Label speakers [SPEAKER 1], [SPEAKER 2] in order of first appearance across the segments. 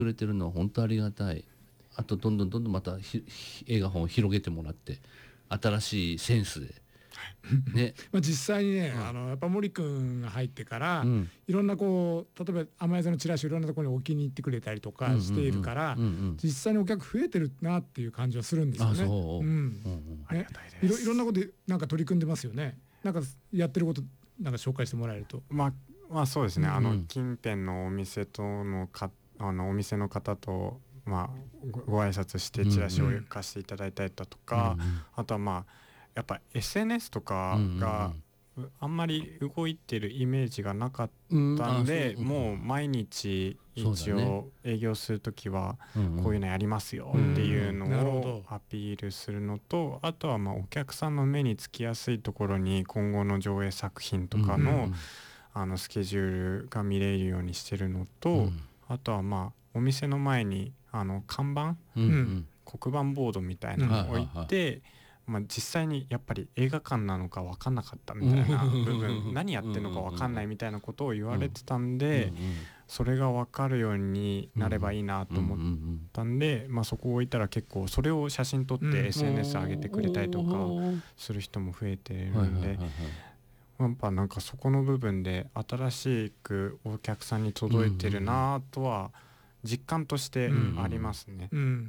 [SPEAKER 1] くれてるのは本当ありがたい。あとどんどんまた映画本を広げてもらって新しいセンスでね
[SPEAKER 2] まあ実際にね、やっぱ森くんが入ってから、いろんなこう例えば甘や座のチラシをいろんなところに置きに行ってくれたりとかしているから、実際にお客増えてるなっていう感じはするんですよね。
[SPEAKER 3] ありがたいです。
[SPEAKER 2] いろんなことなんか取り組んでますよね。なんかやってることなんか紹介してもらえると。
[SPEAKER 3] まあそうですね、近辺のお店とのお店の方とご挨拶してチラシを貸していただいたりだとか、あとはやっぱ SNS とかがあんまり動いてるイメージがなかったんで、もう毎日一応営業する時はこういうのやりますよっていうのをアピールするのと、あとはお客さんの目につきやすいところに今後の上映作品とかのスケジュールが見れるようにしてるのと、あとはお店の前に看板、黒板ボードみたいなのを置いて、実際にやっぱり映画館なのか分かんなかったみたいな部分何やってるのか分かんないみたいなことを言われてたんで、それが分かるようになればいいなと思ったんで、そこを置いたら結構それを写真撮って SNS 上げてくれたりとかする人も増えてるんで、やっぱなんかそこの部分で新しくお客さんに届いてるなとは実感としてありますね。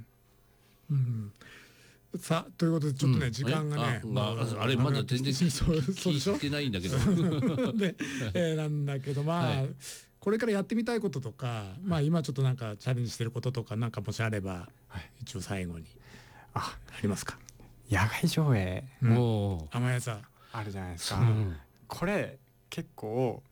[SPEAKER 2] さあということでちょっとね、時間がね、
[SPEAKER 1] あれまだ全然聞いてないんだけど
[SPEAKER 2] で、なんだけどこれからやってみたいこととか、今ちょっとなんかチャレンジしてることとかなんかもしあれば、一応最後にありますか？
[SPEAKER 3] 野外上映
[SPEAKER 2] 甘や座
[SPEAKER 3] あるじゃないですか。これ結構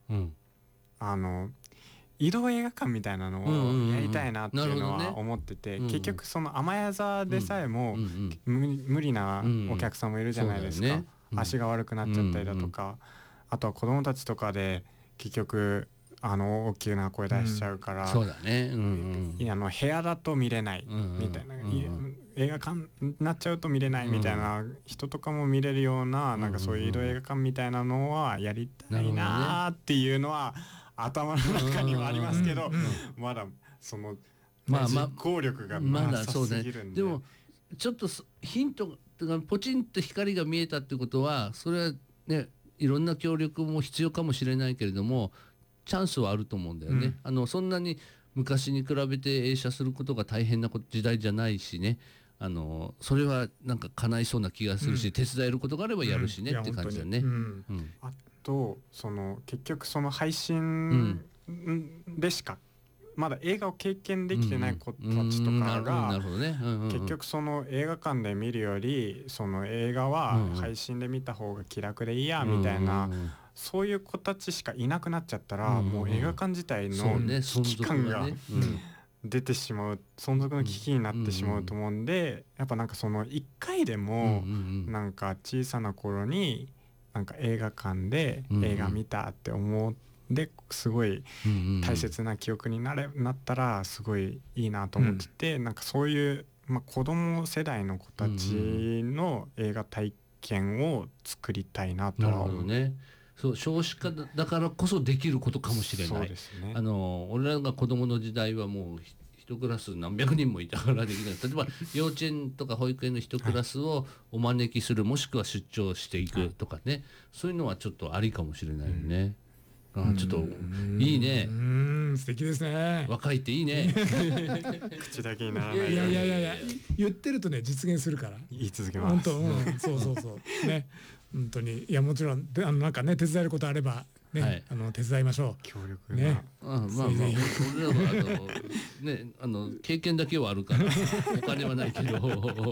[SPEAKER 3] 移動映画館みたいなのをやりたいなっていうのは思ってて、結局その甘や座でさえも無理なお客さんもいるじゃないですか。足が悪くなっちゃったりだとか、あとは子供たちとかで結局大きな声出しちゃうから、
[SPEAKER 1] そうだね、
[SPEAKER 3] 部屋だと見れないみたいな、映画館になっちゃうと見れないみたいな人とかも見れるような、なんかそういう移動映画館みたいなのはやりたいなっていうのは頭の中にはありますけど、まだその実行力がなさすぎるんで。
[SPEAKER 1] でもちょっとヒントがポチンと光が見えたってことは、それはねいろんな協力も必要かもしれないけれども、チャンスはあると思うんだよね。そんなに昔に比べて映写することが大変な時代じゃないしね、それはなんか叶いそうな気がするし、手伝えることがあればやるしねって感じだね。
[SPEAKER 3] あと結局その配信でしかまだ映画を経験できてない子たちとかが結局その映画館で見るよりその映画は配信で見た方が気楽でいいやみたいな、そういう子たちしかいなくなっちゃったら、もう映画館自体の危機感が出てしまう、存続の危機になってしまうと思うんで、やっぱなんかその1回でもなんか小さな頃になんか映画館で映画見たって思ですごい大切な記憶になったらすごいいいなと思ってて、なんかそういう、子供世代の子たちの映画体験を作りたいなとは思う。
[SPEAKER 1] そう、少子化だからこそできることかもしれない。
[SPEAKER 3] そうですね。
[SPEAKER 1] 俺らが子供の時代はもう一クラス何百人もいたからできない。例えば幼稚園とか保育園の一クラスをお招きする、もしくは出張していくとかね、そういうのはちょっとありかもしれないよね。ちょっといいね。
[SPEAKER 2] 素敵ですね。
[SPEAKER 1] 若いっていいね。
[SPEAKER 3] 口だけにならない。
[SPEAKER 2] いや言ってるとね実現するから。
[SPEAKER 3] 言い続けます。
[SPEAKER 2] 本当、そうね。本当にいやもちろんなんかね手伝えることあればね、手伝いましょう。
[SPEAKER 3] 協力
[SPEAKER 1] ね。俺らはね経験だけはあるからお金はないけど。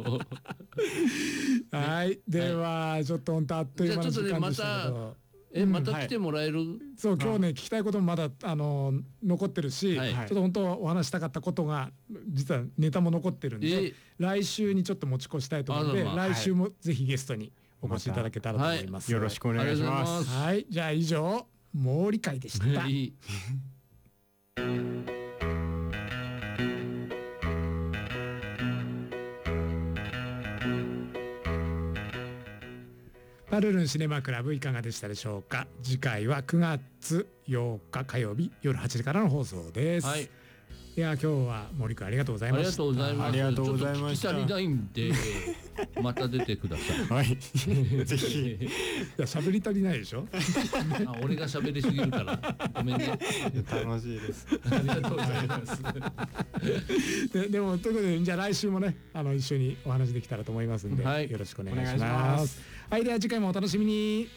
[SPEAKER 2] はい。ではちょっと本当あっという間の時間でしたけど。
[SPEAKER 1] また来てもらえる？
[SPEAKER 2] そう今日ね聞きたいこともまだ残ってるし、ちょっと本当お話したかったことが実はネタも残ってるんで、来週にちょっと持ち越したいと思うので、来週もぜひゲストにお越しいただけたらと思います。
[SPEAKER 3] よろしくお願いします。
[SPEAKER 2] はい、じゃあ以上毛利会でした。パルルンシネマクラブいかがでしたでしょうか。次回は9月8日火曜日夜8時からの放送です。 いや今日は森君ありがとうございました。
[SPEAKER 1] ありがとうございます。
[SPEAKER 3] ありがとうございました。
[SPEAKER 1] ちょっと聞き足りないんでまた出てください。
[SPEAKER 3] はいぜひ。
[SPEAKER 2] いや喋り足りないでしょ
[SPEAKER 1] 俺が喋りすぎるからごめんね。
[SPEAKER 3] 楽しいです。
[SPEAKER 1] ありがとうございます
[SPEAKER 2] でもということでじゃあ来週もね一緒にお話できたらと思いますんで、よろしくお願いします。はい、では次回もお楽しみに。